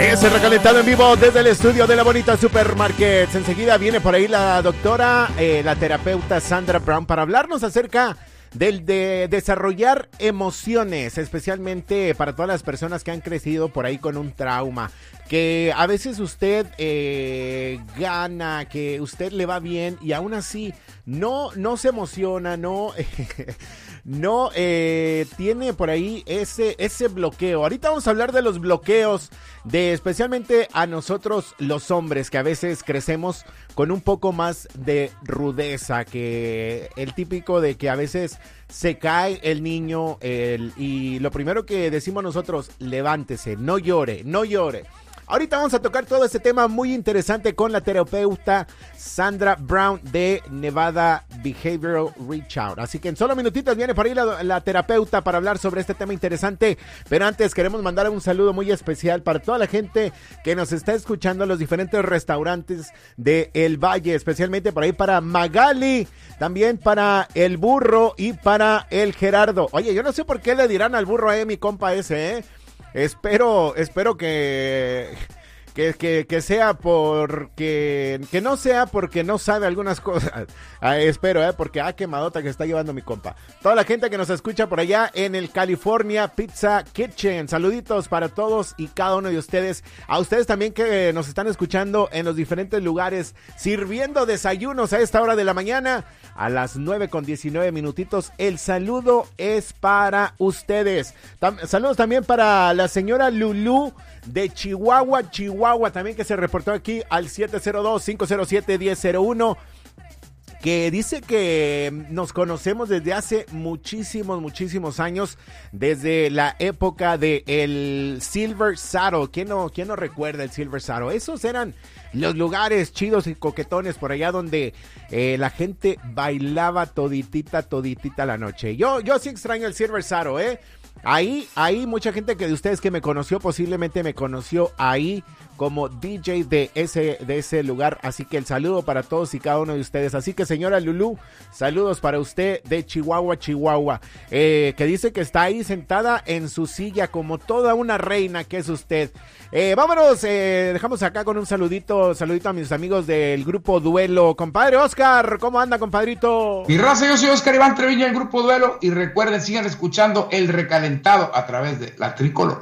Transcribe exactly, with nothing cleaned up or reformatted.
Es el recalentado en vivo desde el estudio de La Bonita Supermarkets. Enseguida viene por ahí la doctora, eh, la terapeuta Sandra Brown, para hablarnos acerca del de desarrollar emociones, especialmente para todas las personas que han crecido por ahí con un trauma, que a veces usted eh, gana, que usted le va bien y aún así no, no se emociona, no... No eh, tiene por ahí ese, ese bloqueo. Ahorita vamos a hablar de los bloqueos, de especialmente a nosotros los hombres, que a veces crecemos con un poco más de rudeza, que el típico de que a veces se cae el niño el, y lo primero que decimos nosotros, levántese, no llore, no llore. Ahorita vamos a tocar todo este tema muy interesante con la terapeuta Sandra Brown de Nevada Behavioral Reach Out. Así que en solo minutitos viene por ahí la, la terapeuta para hablar sobre este tema interesante. Pero antes queremos mandar un saludo muy especial para toda la gente que nos está escuchando en los diferentes restaurantes de El Valle, especialmente por ahí para Magali, también para El Burro y para el Gerardo. Oye, yo no sé por qué le dirán al burro, eh, mi compa ese, eh. Espero, espero que, que, que, que sea porque, que no sea porque no sabe algunas cosas. Ah, espero, eh, porque ah, quemadota que está llevando mi compa. Toda la gente que nos escucha por allá en el California Pizza Kitchen. Saluditos para todos y cada uno de ustedes. A ustedes también que nos están escuchando en los diferentes lugares, sirviendo desayunos a esta hora de la mañana. A las nueve con diecinueve minutitos, el saludo es para ustedes. Tam- saludos también para la señora Lulú de Chihuahua, Chihuahua, también que se reportó aquí al siete cero dos, cinco cero siete, uno cero cero uno, que dice que nos conocemos desde hace muchísimos, muchísimos años, desde la época de el Silver Saddle. ¿Quién no, quién no recuerda el Silver Saddle? Esos eran los lugares chidos y coquetones por allá donde eh, la gente bailaba toditita, toditita la noche. Yo, yo sí extraño el Silver Saddle, ¿eh? Ahí, ahí mucha gente que de ustedes que me conoció posiblemente me conoció ahí como D J de ese, de ese lugar, así que el saludo para todos y cada uno de ustedes. Así que señora Lulú, saludos para usted de Chihuahua, Chihuahua, eh, que dice que está ahí sentada en su silla como toda una reina que es usted. Eh, vámonos, eh, dejamos acá con un saludito, saludito a mis amigos del Grupo Duelo. Compadre Oscar, ¿cómo anda, compadrito? Mi raza, yo soy Oscar Iván Treviño del Grupo Duelo y recuerden, sigan escuchando El Recalentado a través de La Tricolor.